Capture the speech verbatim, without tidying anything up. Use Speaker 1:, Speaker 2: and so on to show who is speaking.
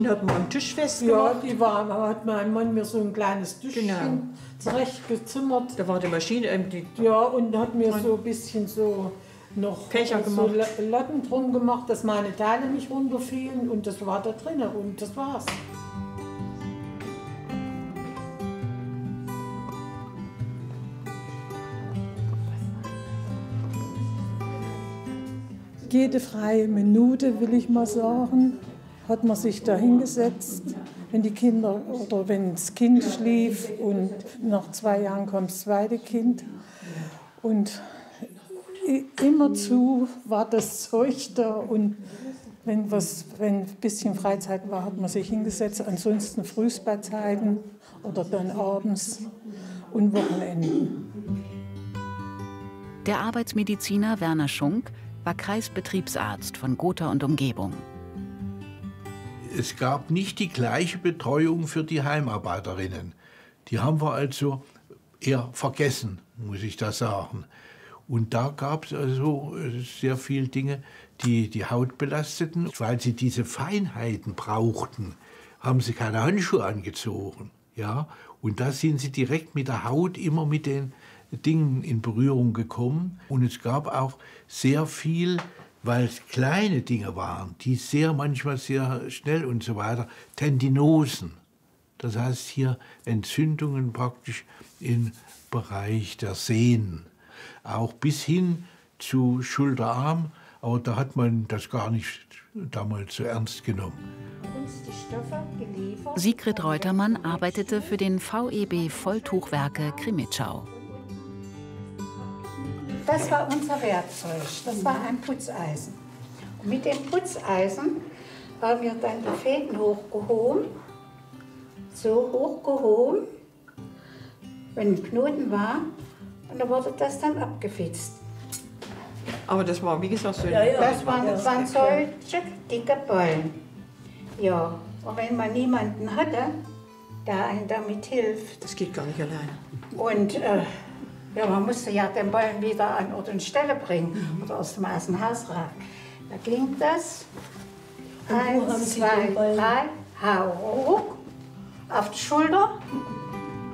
Speaker 1: Die hat man am Tisch festgemacht.
Speaker 2: Ja, die war, hat mein Mann mir so ein kleines Tischchen
Speaker 1: Genau.
Speaker 2: zurechtgezimmert.
Speaker 1: Da war die Maschine, ähm, die
Speaker 2: Ja, und hat mir so ein bisschen so noch
Speaker 1: Fächer
Speaker 2: so
Speaker 1: gemacht.
Speaker 2: Latten drum gemacht, dass meine Teile nicht runterfielen. Und das war da drin und das war's. Jede freie Minute, will ich mal sagen, hat man sich da hingesetzt, wenn die Kinder oder wenn das Kind schlief und nach zwei Jahren kommt das zweite Kind. Und immerzu war das Zeug da und wenn, was, wenn ein bisschen Freizeit war, hat man sich hingesetzt, ansonsten Frühspaßzeiten oder dann abends und Wochenenden.
Speaker 3: Der Arbeitsmediziner Werner Schunk war Kreisbetriebsarzt von Gotha und Umgebung.
Speaker 4: Es gab nicht die gleiche Betreuung für die Heimarbeiterinnen. Die haben wir also eher vergessen, muss ich da sagen. Und da gab es also sehr viele Dinge, die die Haut belasteten. Weil sie diese Feinheiten brauchten, haben sie keine Handschuhe angezogen. Ja? Und da sind sie direkt mit der Haut immer mit den Dingen in Berührung gekommen. Und es gab auch sehr viel, weil es kleine Dinge waren, die sehr manchmal sehr schnell und so weiter, Tendinosen. Das heißt hier Entzündungen praktisch im Bereich der Sehnen. Auch bis hin zu Schulterarm, aber da hat man das gar nicht damals so ernst genommen.
Speaker 3: Sigrid Reutermann arbeitete für den V E B Volltuchwerke Krimitschau.
Speaker 5: Das war unser Werkzeug, das war ein Putzeisen. Und mit dem Putzeisen haben wir dann die Fäden hochgehoben, so hochgehoben, wenn ein Knoten war, und dann wurde das dann abgefitzt.
Speaker 1: Aber das war, wie gesagt, so
Speaker 5: ja, ja. Das waren, das waren solche dicke Ballen. Ja, und wenn man niemanden hatte, der einem damit hilft.
Speaker 1: Das geht gar nicht alleine.
Speaker 5: Und äh, ja, man musste ja den Ballen wieder an Ort und Stelle bringen oder aus dem Haus raus. Da ging das. Eins, zwei, drei, hau hoch auf die Schulter.